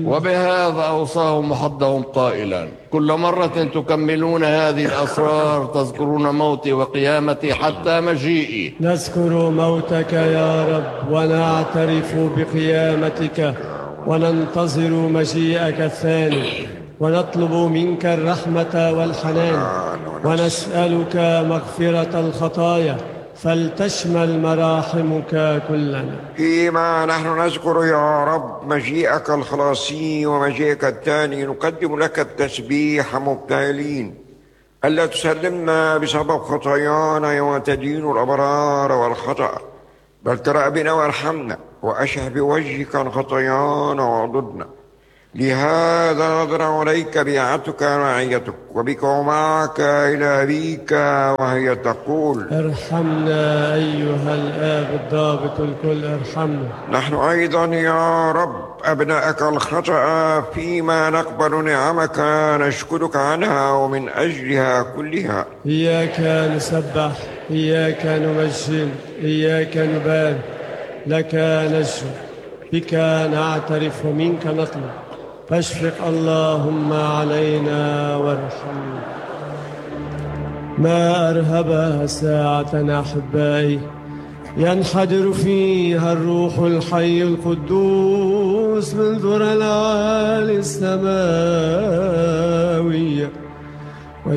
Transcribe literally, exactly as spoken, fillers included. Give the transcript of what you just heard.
وبهذا أوصاهم وحضهم قائلا: كل مرة تكملون هذه الأسرار تذكرون موتي وقيامتي حتى مجيئي. نذكر موتك يا رب ونعترف بقيامتك وننتظر مجيئك الثاني، ونطلب منك الرحمة والحنان، ونسألك مغفرة الخطايا فلتشمل مراحمك كلنا. فيما نحن نذكر يا رب مجيئك الخلاصي ومجيئك الثاني، نقدم لك التسبيح مبتهلين ألا تسلمنا بسبب خطايانا يوم تدين الأبرار والخطأ، بل ترأ بنا وارحمنا وأشه بوجهك عن خطايانا وعضدنا. لهذا نضرع إليك بيعتك ورعيتك، وبك ومعك إلى أبيك وهي تقول: ارحمنا أيها الآب الضابط الكل، ارحمنا. نحن أيضا يا رب أبناءك الخطأ، فيما نقبل نعمك نشكرك عنها ومن أجلها كلها. إياك نسبح، إياك نمجد، إياك نبارك، لك نسجد، بك نعترف ومنك نطلب، فاشفق اللهم علينا وارحمنا. ما أرهبها ساعة أحبائي ينحدر فيها الروح الحي القدوس من ذرى العالي السماوية